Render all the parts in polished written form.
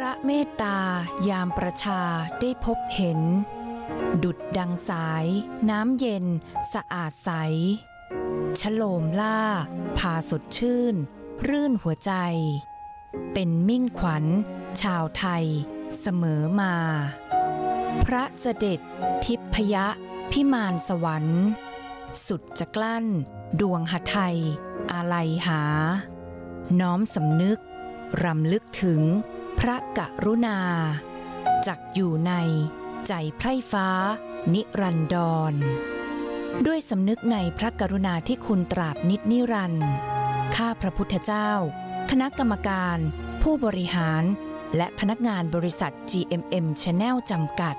ระเมตตายามประชาได้พบเห็นดุจดังสายน้ำเย็นสะอาดใสชโลมล่าพาสดชื่นรื่นหัวใจเป็นมิ่งขวัญชาวไทยเสมอมาพระเสด็จทิพยพิมานสวรรค์สุดจะกลั้นดวงหทัยอาลัยหาน้อมสำนึกรำลึกถึงพระกรุณาจักอยู่ในใจไพร่ฟ้านิรันดรด้วยสำนึกในพระกรุณาที่คุณตราบนิจนิรันดร์ข้าพระพุทธเจ้าคณะกรรมการผู้บริหารและพนักงานบริษัท GMM Channel จำกัด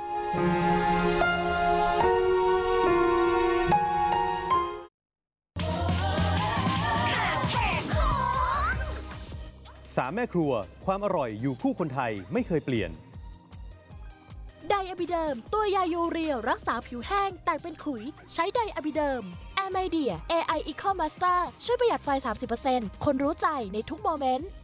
3 แม่ครัวความอร่อยอยู่คู่คนไทยไม่เคยเปลี่ยนไดอะบิเดิมตัวยายูเรียรักษาผิวแห้งแตกเป็นขุยใช้ไดอะบิเดิมแอร์ไมเดีย AI Eco Master ช่วยประหยัดไฟ 30% คนรู้ใจในทุกโมเมนต์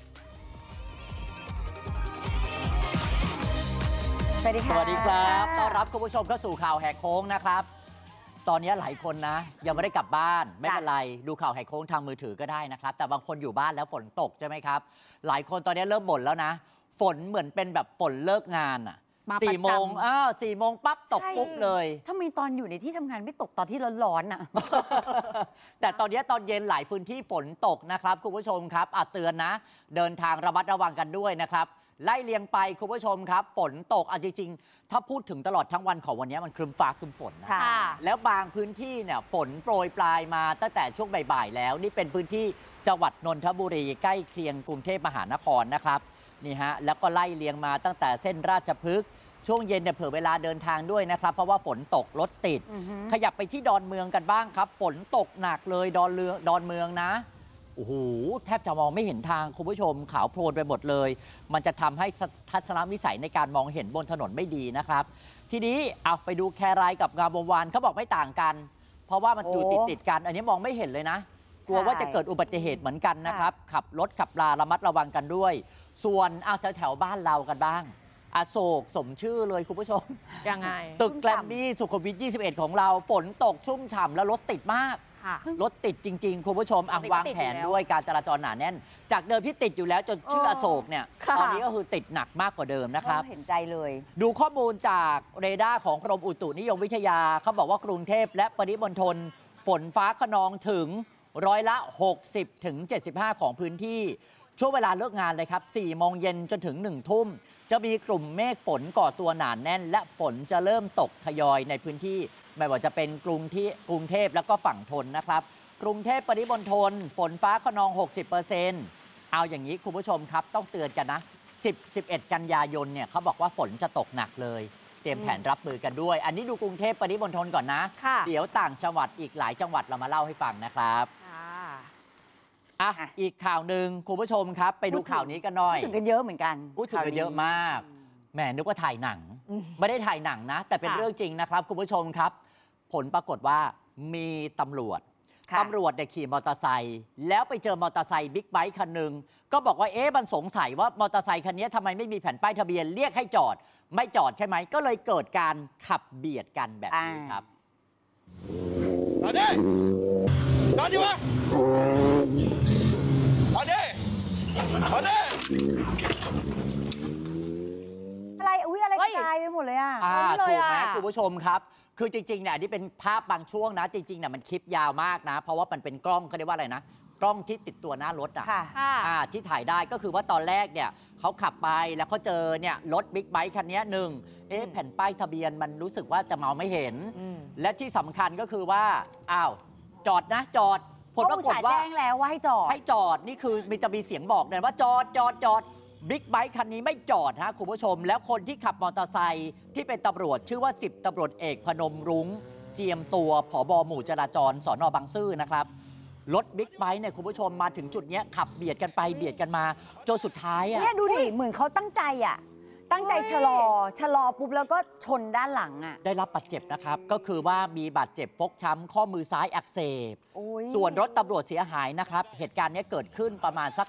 สวัสดีครับต้อนรับคุณผู้ชมเข้าสู่ข่าวแหกโค้งนะครับตอนนี้หลายคนนะยังไม่ได้กลับบ้านไม่เป็นไรดูข่าวแหกโค้งทางมือถือก็ได้นะครับแต่บางคนอยู่บ้านแล้วฝนตกใช่ไหมครับหลายคนตอนนี้เริ่มบ่นแล้วนะฝนเหมือนเป็นแบบฝนเลิกงานอ่ะ4 โมง4 โมงปั๊บตกปุ๊บเลยถ้ามีตอนอยู่ในที่ทำงานไม่ตกตอนที่ร้อนๆอ่ะแต่ตอนนี้ตอนเย็นหลายพื้นที่ฝนตกนะครับคุณผู้ชมครับเตือนนะเดินทางระมัดระวังกันด้วยนะครับไล่เลียงไปคุณผู้ชมครับฝนตกจริงๆถ้าพูดถึงตลอดทั้งวันของวันนี้มันครึ้มฟ้าครึ้มฝนนะแล้วบางพื้นที่เนี่ยฝนโปรยปลายมาตั้งแต่ช่วงบ่ายๆแล้วนี่เป็นพื้นที่จังหวัดนนทบุรีใกล้เคียงกรุงเทพมหานครนะครับนี่ฮะแล้วก็ไล่เลียงมาตั้งแต่เส้นราชพฤกษ์ช่วงเย็นเนี่ยเผื่อเวลาเดินทางด้วยนะครับเพราะว่าฝนตกรถติดขยับไปที่ดอนเมืองกันบ้างครับฝนตกหนักเลยดอนเมืองนะโอ้โหแทบจะมองไม่เห็นทางคุณผู้ชมขาวโพลนไปหมดเลยมันจะทำให้ทัศนวิสัยในการมองเห็นบนถนนไม่ดีนะครับทีนี้เอาไปดูแครายกับงามวงวานเขาบอกไม่ต่างกันเพราะว่ามันอยู่ติดกันอันนี้มองไม่เห็นเลยนะกลัวว่าจะเกิดอุบัติเหตุเหมือนกันนะครับขับรถขับลาระมัดระวังกันด้วยส่วนแถวบ้านเรากันบ้างอโศกสมชื่อเลยคุณผู้ชมยังไงตึกแกรมมี่สุขุมวิท 21 ของเราฝนตกชุ่มฉ่ำแล้วรถติดมากรถติดจริงๆคุณผู้ชมวางแผนด้วยการจราจรหนาแน่นจากเดิมที่ติดอยู่แล้วจนชื่ออโศกเนี่ยตอนนี้ก็คือติดหนักมากกว่าเดิมนะครับเห็นใจเลยดูข้อมูลจากเรดาร์ของกรมอุตุนิยมวิทยาเขาบอกว่ากรุงเทพและปริมณฑลฝนฟ้าคะนองถึง60-75%ของพื้นที่ช่วงเวลาเลิกงานเลยครับ4 โมงเย็นจนถึง1 ทุ่มจะมีกลุ่มเมฆฝนก่อตัวหนาแน่นและฝนจะเริ่มตกทยอยในพื้นที่ไม่ว่าจะเป็นกรุงเทพแล้วก็ฝั่งทนนะครับกรุงเทพปริมณฑลฝนฟ้าคะนอง 60% เอาอย่างนี้คุณผู้ชมครับต้องเตือนกันนะ11 กันยายนเนี่ยเขาบอกว่าฝนจะตกหนักเลยเตรียมแผนรับมือกันด้วยอันนี้ดูกรุงเทพปริมณฑลก่อนนะเดี๋ยวต่างจังหวัดอีกหลายจังหวัดเรามาเล่าให้ฟังนะครับอีกข่าวหนึ่งคุณผู้ชมครับไปดูข่าวนี้กันหน่อยพูดถึงกันเยอะเหมือนกันพูดถึงกันเยอะมากแหมนึกว่าถ่ายหนังไม่ได้ถ่ายหนังนะแต่เป็นเรื่องจริงนะครับคุณผู้ชมครับผลปรากฏว่ามีตำรวจเนี่ยขี่มอเตอร์ไซค์แล้วไปเจอมอเตอร์ไซค์บิ๊กไบค์คันหนึ่งก็บอกว่ามันสงสัยว่ามอเตอร์ไซค์คันนี้ทำไมไม่มีแผ่นป้ายทะเบียนเรียกให้จอดไม่จอดใช่ไหมก็เลยเกิดการขับเบียดกันแบบนี้ครับจอดดิจอดดิวะเอาดิอะไรกระจายไปหมดเลยถูกไหมคุณผู้ชมครับคือจริงๆเนี่ยนี่เป็นภาพบางช่วงนะจริงๆเนี่ยมันคลิปยาวมากนะเพราะว่ามันเป็นกล้องเขาเรียกว่าอะไรนะกล้องที่ติดตัวหน้ารถที่ถ่ายได้ก็คือว่าตอนแรกเนี่ยเขาขับไปแล้วเขาเจอเนี่ยรถบิ๊กไบค์คันนี้แผ่นป้ายทะเบียนมันรู้สึกว่าจะมองไม่เห็นและที่สำคัญก็คือว่าจอดนะจอดผลปรากฏว่าแจ้งแล้วว่าให้จอดนี่คือจะมีเสียงบอกเลยว่าจอดบิ๊กไบค์คันนี้ไม่จอดฮะคุณผู้ชมแล้วคนที่ขับมอเตอร์ไซค์ที่เป็นตำรวจชื่อว่า10 ตำรวจเอกพนมรุ้งเจียมตัวผบ.หมู่จราจรสน.บางซื่อนะครับรถบิ๊กไบค์เนี่ยคุณผู้ชมมาถึงจุดนี้ขับเบียดกันไปเบียดกันมาจนสุดท้ายเนี่ยดูดิเหมือนเขาตั้งใจชะลอปุ๊บแล้วก็ชนด้านหลังได้รับบาดเจ็บนะครับก็คือว่ามีบาดเจ็บฟกช้ำข้อมือซ้ายอักเสบส่วนรถตำรวจเสียหายนะครับเหตุการณ์นี้เกิดขึ้นประมาณสัก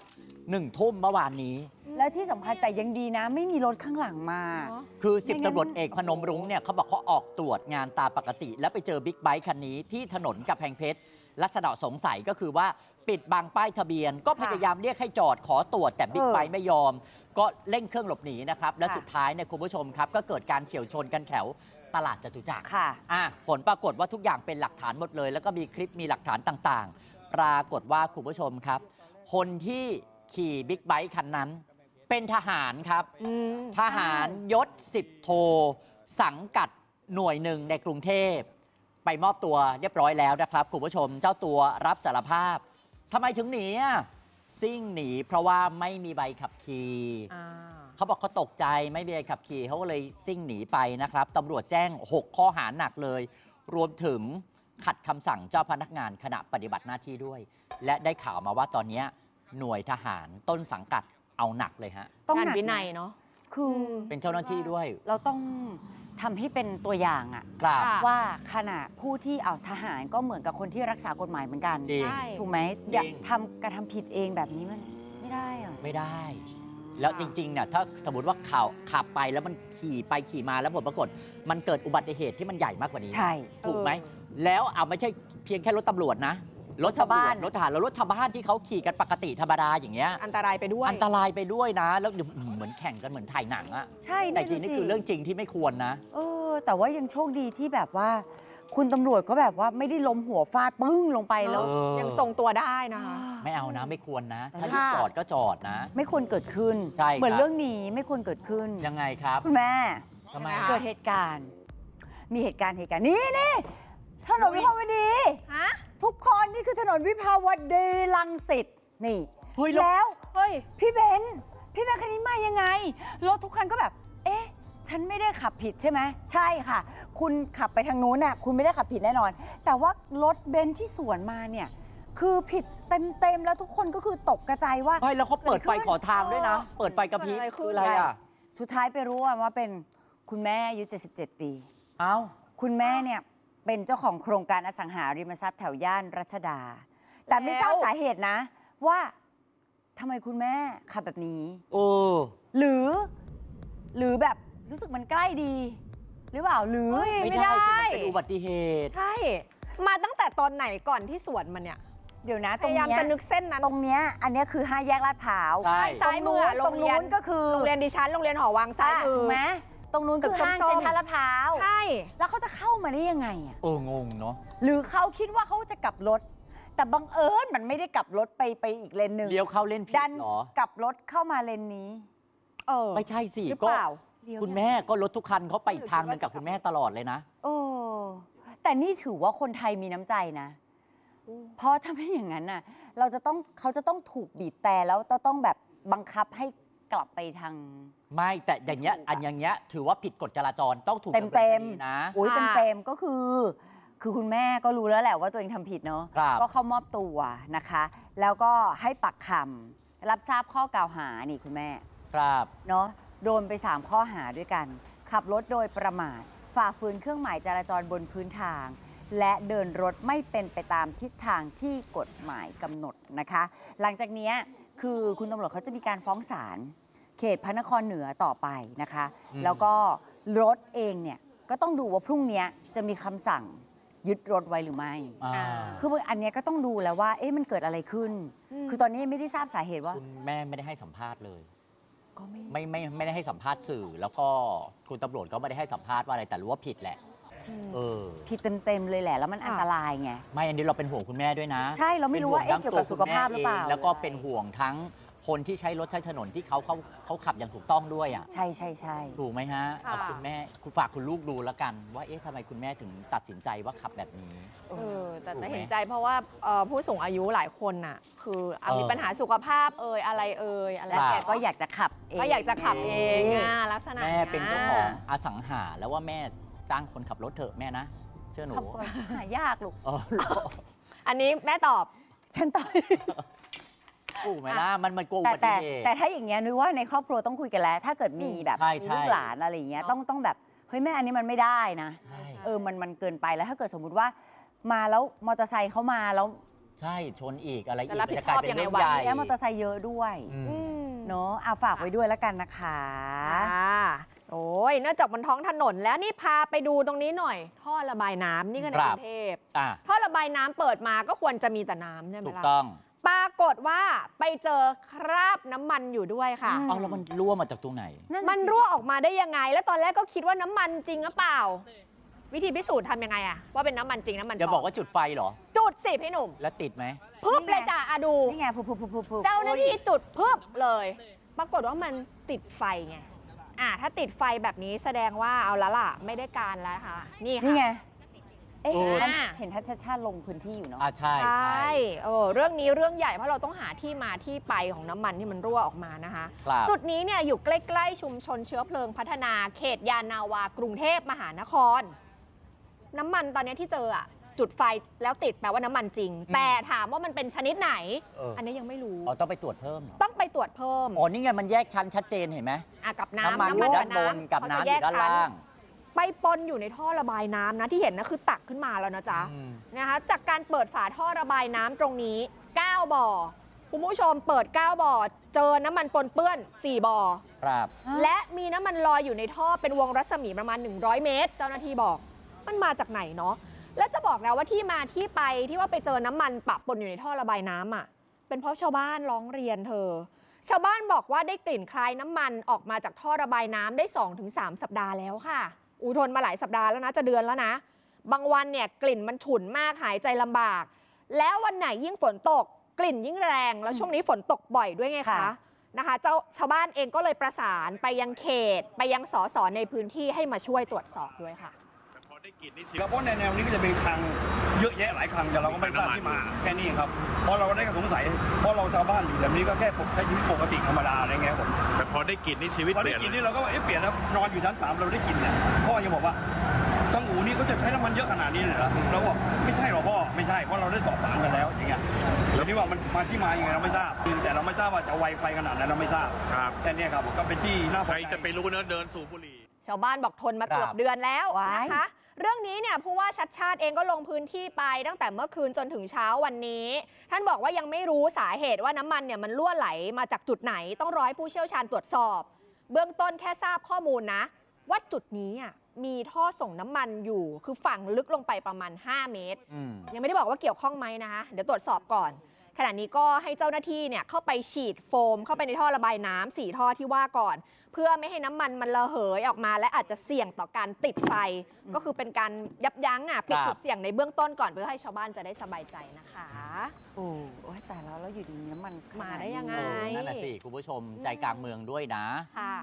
1 ทุ่มเมื่อวานนี้แล้วที่สำคัญแต่ยังดีนะ ไม่มีรถข้างหลังมาคือไม่งั้น 10 ตำรวจเอกพนมรุ้งเนี่ยเขาบอกเขาออกตรวจงานตามปกติ แล้วไปเจอบิ๊กไบค์คันนี้ที่ถนนกำแพงเพชรลักษณะสงสัยก็คือว่าปิดบังป้ายทะเบียน ก็พยายามเรียกให้จอดขอตรวจแต่บิ๊กไบค์ไม่ยอม ก็เร่งเครื่องหลบหนีนะครับ และสุดท้ายเนี่ยคุณผู้ชมครับก็เกิดการเฉี่ยวชนกันแถวตลาดจตุจักรค่ะผลปรากฏว่าทุกอย่างเป็นหลักฐานหมดเลย แล้วก็มีคลิปมีหลักฐานต่างๆ ปรากฏว่าคุณผู้ชมครับ คนที่ขี่บิ๊กไบค์คันนั้น เป็นทหารครับทหารยศ10 โทสังกัดหน่วยหนึ่งในกรุงเทพไปมอบตัวเรียบร้อยแล้วนะครับคุณผู้ชมเจ้าตัวรับสารภาพทำไมถึงหนีซิ่งหนีเพราะว่าไม่มีใบขับขี่เขาบอกเขาตกใจไม่มีใบขับขี่เขาก็เลยซิ่งหนีไปนะครับตำรวจแจ้ง6 ข้อหาหนักเลย รวมถึงขัดคำสั่งเจ้าพนักงานขณะปฏิบัติหน้าที่ด้วย และได้ข่าวมาว่าตอนนี้หน่วยทหารต้นสังกัดเอาหนักเลยฮะต้องงานหนักวินัยเนาะคือเป็นเจ้าหน้าที่ด้วยเราต้องทำให้เป็นตัวอย่างอะครับค่ะว่าขณะผู้ที่เอาทหารก็เหมือนกับคนที่รักษากฎหมายเหมือนกันจริงใช่ถูกไหมอย่าจริงทำกระทำผิดเองแบบนี้มันไม่ได้อะไม่ได้ แล้วจริงๆเนี่ยถ้าสมมติว่าขับไปแล้วมันขี่ไปขี่มาแล้วผลปรากฏ มันเกิดอุบัติเหตุที่มันใหญ่มากกว่านี้ใช่ถูกไหม แล้วเอาไม่ใช่เพียงแค่รถตำรวจนะรถชาวบ้านรถทหารแล้วรถชาวบ้านที่เขาขี่กันปกติธรรมดาอย่างเงี้ยอันตรายไปด้วยอันตรายไปด้วยนะ แล้วเดี๋ยวเหมือนแข่งกันเหมือนถ่ายหนังอะใช่แต่จริงดูนี่สิคือเรื่องจริงที่ไม่ควรนะแต่ว่ายังโชคดีที่แบบว่า คุณตำรวจก็แบบว่าไม่ได้ล้มหัวฟาดปึ้งลงไปแล้วเออยังทรงตัวได้นะคะไม่เอานะไม่ควรนะ ถ้าค่ะจอดก็จอดนะไม่ควรเกิดขึ้นใช่เหมือนครับเรื่องนี้ไม่ควรเกิดขึ้นยังไงครับคุณแม่ทำไมค่ะเกิดเหตุการณ์ มีเหตุการณ์นี่ถนนวิภาวดีฮะทุกคนนี่คือถนนวิภาวดีรังสิตนี่เฮ้ยแล้วแล้วเฮ้ยพี่เบนคันนี้มายังไงรถทุกคันก็แบบ เอ๊ะ ฉันไม่ได้ขับผิดใช่ไหมใช่ค่ะ คุณขับไปทางนู้นน่ะคุณไม่ได้ขับผิดแน่นอน แต่ว่ารถเบนซ์ที่สวนมาเนี่ยคือผิดเต็มแล้วทุกคนก็คือตกกระจายว่าไม่แล้วเขาเปิดไฟขอทางด้วยนะ เปิดไฟกระพริบเกิดอะไรขึ้นคืออะไรอ่ะสุดท้ายไปรู้ว่าเป็นคุณแม่อายุ 77 ปีเอ้าคุณแม่เนี่ยเป็นเจ้าของโครงการอสังหาริมทรัพย์แถวย่านรัชดา แต่ไม่ทราบสาเหตุนะ ว่าทำไมคุณแม่ขับแบบนี้เออหรือแบบรู้สึกมันใกล้ดี หรือเปล่าหรือเฮ้ยไม่ไม่ได้ได้สิมันเป็นอุบัติเหตุใช่ มาตั้งแต่ตอนไหนก่อนที่สวนมันเนี่ยเดี๋ยวนะพตรงยายามเนี้ยจะนึกเส้นนั้นตรงเนี้ยอันเนี้ยคือ5 แยกลาดพร้าวใช่ซ้ายมือตรงนู้นก็คือโรงเรียนดิฉันโรงเรียนหอวังซ้ายมือถูกไหมตรงนู้นคือห้างตึกส้เซ็มนๆทรัลลาดพร้าวใช่แล้วเขาจะเข้ามาได้ยังไงอ่ะงงเนาะหรือเขาคิดว่าเขาจะกลับรถ แต่บังเอิญมันไม่ได้กลับรถไปอีกเลนหนึ่งเลี้ยวเข้าเล่นผิดดันเหรอกลับรถเข้ามาเลนนี้ไม่ใช่สิหรือก็เปล่าคุณแม่ก็รถทุกคันเขาไปอีกทางหนึงกับคุณแม่ตลอดเลยนะโอ้แต่นี่ถือว่าคนไทยมีน้ำใจนะ เพราะถ้าไม่อย่างนั้นน่ะเขาจะต้องถูกบีบแต่แล้วต้องแบบบังคับให้กลับไปทางไม่แต่อย่างเงี้ยอันอย่างเงี้ยถือว่าผิดกฎจราจรต้องถูกดำเนินเต็มคดีนะโอ้ยค่ะเต็มๆก็คือคุณแม่ก็รู้แล้วแหละว่าตัวเองทำผิดเนาะครับก็เข้ามอบตัวนะคะ แล้วก็ให้ปักคำรับทราบข้อกล่าวหานี่คุณแม่ครับเนาะโดนไป 3 ข้อหาด้วยกัน ขับรถโดยประมาทฝ่าฝืนเครื่องหมายจราจรบนพื้นทาง และเดินรถไม่เป็นไปตามทิศทางที่กฎหมายกำหนดนะคะ หลังจากนี้คือคุณตำรวจเขาจะมีการฟ้องศาลเขตพระนครเหนือต่อไปนะคะ แล้วก็รถเองเนี่ยก็ต้องดูว่าพรุ่งนี้จะมีคำสั่งยึดรถไว้หรือไม่อ่าคืออันเนี้ยก็ต้องดูแล้วว่ามันเกิดอะไรขึ้น คือตอนนี้ไม่ได้ทราบสาเหตุว่าคุณแม่ไม่ได้ให้สัมภาษณ์เลยก็ไม่ไม่ได้ให้สัมภาษณ์สื่อ แล้วก็คุณตำรวจก็ไม่ได้ให้สัมภาษณ์ว่าอะไรแต่รู้ว่าผิดแหละ เออผิดเต็มๆเลยแหละแล้วมันอันตรายไงไม่อันนี้เราเป็นห่วงคุณแม่ด้วยนะใช่เราไม่รู้ว่าป็นห่งเกี่ยวกับสุขภาพหรือเปล่าทั้งตัวคุณแม่งแล้วก็เป็นห่วงทั้งคนที่ใช้รถใช้ถนนที่เขาขับอย่างถูกต้องด้วยอ่ะใช่ใช่ใช่ถูกไหมฮะค่ะเอาคุณแม่คุณฝากคุณลูกดูแล้วกัน ว่าทำไมคุณแม่ถึงตัดสินใจว่าขับแบบนี้แต่ถูกไหมเห็นใจเพราะว่าผู้สูงอายุหลายคนน่ะ คือมีปัญหาสุขภาพอะไรอะไรแล้วแกก็อยากจะขับเองก็อยากจะขับเองลักษณะแม่เป็นเจ้าของอสังหาแล้วว่าแม่จ้างคนขับรถเถอะแม่นะ เชื่อหนูขับก่อนหายากลูกเอออันนี้แม่ตอบฉันตอบถูกไหมล่ะมันกลัวอุบัติแต่เหตุแต่ถ้าอย่างเงี้ยนึกว่าในครอบครัวต้องคุยกันแล้ว ถ้าเกิดมีแบบใช่มีใช่ลูกหลานอะไรอย่างเงี้ยต้องแบบเฮ้ยแม่อันนี้มันไม่ได้นะใช่มันเกินไปแล้วถ้าเกิดสมมุติว่ามาแล้วมอเตอร์ไซค์เขามาแล้วใช่ชนอีกอะไรอีกจะรับผิดชอบยังไงวะแล้วมอเตอร์ไซค์เยอะด้วยเนาะเอาฝากไว้ด้วยแล้วกันนะคะโอ้ยนอกจากบนท้องถนนแล้วนี่พาไปดูตรงนี้หน่อย ท่อระบายน้ำนี่ก็ในกรุงเทพท่อระบายน้ำเปิดมาก็ควรจะมีแต่น้ำใช่ไหมล่ะถูกต้องปรากฏว่าไปเจอคราบน้ำมันอยู่ด้วยค่ะเอาแล้วมันรั่วมาจากตรงไหนมันรั่วออกมาได้ยังไงแล้วตอนแรกก็คิดว่าน้ำมันจริงหรือเปล่าวิธีพิสูจน์ทำยังไงอะว่าเป็นน้ำมันจริงน้ำมันจะบอกว่าจุดไฟเหรอจุดสิพี่หนุ่มแล้วติดไหมพึบเลยจ้ะดูนี่ไงพึบเจ้าหน้าที่จุดพึบเลยปรากฏว่ามันติดไฟไงถ้าติดไฟแบบนี้แสดงว่าเอาละล่ะไม่ได้การแล้วค่ะนี่ไงเห็นท่านชาติลงพื้นที่อยู่เนาะใช่เรื่องนี้เรื่องใหญ่เพราะเราต้องหาที่มาที่ไปของน้ำมันที่มันรั่วออกมานะคะจุดนี้เนี่ยอยู่ใกล้ๆชุมชนเชื้อเพลิงพัฒนาเขตยานาวากรุงเทพมหานครน้ำมันตอนนี้ที่เจอจุดไฟแล้วติดแปลว่าน้ำมันจริงแต่ถามว่ามันเป็นชนิดไหนอันนี้ยังไม่รู้ต้องไปตรวจเพิ่มต้องไปตรวจเพิ่มนี่ไงมันแยกชั้นชัดเจนเห็นไหมกับน้ำอยู่ด้านบนกับน้ำอยู่ด้านล่างไปปนอยู่ในท่อระบายน้ำนะที่เห็นนะคือตักขึ้นมาแล้วนะจ๊ะนะคะจากการเปิดฝาท่อระบายน้ำตรงนี้9บ่อคุณผู้ชมเปิด9บ่อเจอน้ำมันปนเปื้อน4บ่อครับและมีน้ำมันลอยอยู่ในท่อเป็นวงรัศมีประมาณ100 เมตรเจ้าหน้าที่บอกมันมาจากไหนเนาะและจะบอกนะว่าที่มาที่ไปที่ว่าไปเจอน้ำมันปะปนอยู่ในท่อระบายน้ำเป็นเพราะชาวบ้านร้องเรียนชาวบ้านบอกว่าได้กลิ่นคล้ายน้ำมันออกมาจากท่อระบายน้ำได้ 2-3 สัปดาห์แล้วค่ะทนมาหลายสัปดาห์แล้วนะจะเดือนแล้วนะบางวันเนี่ยกลิ่นมันฉุนมากหายใจลำบากแล้ววันไหนยิ่งฝนตกกลิ่นยิ่งแรงแล้วช่วงนี้ฝนตกบ่อยด้วยไงคะนะคะชาวบ้านเองก็เลยประสานไปยังเขตไปยังสสในพื้นที่ให้มาช่วยตรวจสอบด้วยค่ะได้กลิ่นนี่สิครับเพราะในแนวนี้ก็จะเป็นคลังเยอะแยะหลายคลังแต่เราก็ไม่ทราบที่มาแค่นี้ครับเพราะเราก็ได้สงสัยเพราะเราชาวบ้านอยู่แบบนี้ก็แค่ใช้ชีวิตปกติธรรมดาอะไรเงี้ยผมแต่พอได้กลิ่นนี่ชีวิตเปลี่ยนพอได้กลิ่นนี่เราก็เปลี่ยนแล้วนอนอยู่ชั้น3เราได้กลิ่นเนี่ยพ่อยังบอกว่าจังอูนี่เขาจะใช้น้ำมันเยอะขนาดนี้เลยเหรอเราบอกไม่ใช่หรอกพ่อไม่ใช่เพราะเราได้สอบถามกันแล้วอย่างเงี้ยแล้วนี่ว่ามันมาที่มาอย่างไงเราไม่ทราบแต่เราไม่ทราบว่าจะไวไฟขนาดนั้นเราไม่ทราบครับแค่นี้ครับก็เป็นที่น่าสนใจใครจะไปรู้เนอะเดินสูบบุหรี่ชาวบ้านบอกทนมาเกือบเดือนแล้วนะคะเรื่องนี้เนี่ยผู้ว่าชัดชาติเองก็ลงพื้นที่ไปตั้งแต่เมื่อคืนจนถึงเช้าวันนี้ท่านบอกว่ายังไม่รู้สาเหตุว่าน้ำมันเนี่ยมันรั่วไหลมาจากจุดไหนต้องรอให้ผู้เชี่ยวชาญตรวจสอบเบื้องต้นแค่ทราบข้อมูลนะว่าจุดนี้มีท่อส่งน้ำมันอยู่คือฝังลึกลงไปประมาณ5 เมตรยังไม่ได้บอกว่าเกี่ยวข้องไหมนะคะเดี๋ยวตรวจสอบก่อนขณะนี้ก็ให้เจ้าหน้าที่เนี่ยเข้าไปฉีดโฟมเข้าไปในท่อระบายน้ำ4 ท่อที่ว่าก่อนเพื่อไม่ให้น้ำมันมันระเหยออกมาและอาจจะเสี่ยงต่อการติดไฟก็คือเป็นการยับยั้งปิดจุดเสี่ยงในเบื้องต้นก่อนเพื่อให้ชาวบ้านจะได้สบายใจนะคะโอ้แต่แล้วอยู่ดีน้ำมันมาได้ยังไงนั่นแหละสิคุณผู้ชมใจกลางเมืองด้วยนะค่ะ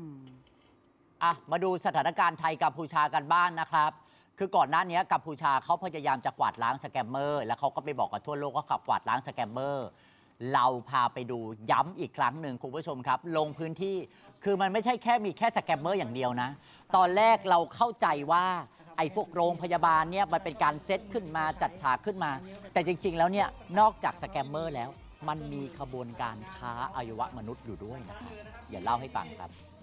มาดูสถานการณ์ไทยกัมพูชากันบ้างนะครับคือก่อนหน้านี้กัมพูชาเขาพยายามจะกวาดล้างสแกมเมอร์แล้วเขาก็ไปบอกกับทั่วโลกว่าขับกวาดล้างสแกมเมอร์เราพาไปดูย้ำอีกครั้งหนึ่งคุณผู้ชมครับลงพื้นที่คือมันไม่ใช่แค่มีแค่สแกมเมอร์อย่างเดียวนะตอนแรกเราเข้าใจว่าไอ้พวกโรงพยาบาลเนี่ยมันเป็นการเซตขึ้นมาจัดฉากขึ้นมาแต่จริงๆแล้วเนี่ยนอกจากสแกมเมอร์แล้วมันมีขบวนการค้าอวัยวะมนุษย์อยู่ด้วยนะครับอย่าเล่าให้ฟังครับ